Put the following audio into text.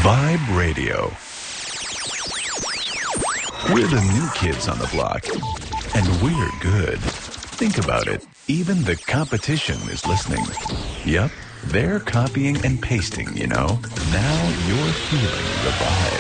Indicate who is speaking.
Speaker 1: Vibe Radio. We're the new kids on the block, and we're good. Think about it. Even the competition is listening. Yup, they're copying and pasting, you know. Now you're feeling the vibe.